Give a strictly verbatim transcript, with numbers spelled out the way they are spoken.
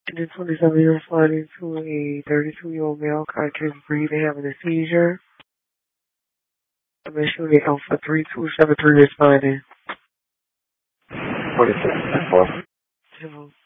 And then twenty-seven, you're responding to a thirty-two-year-old male, contact breathing, having a seizure. I'm shooting Alpha three two seven three responding. forty-six, four.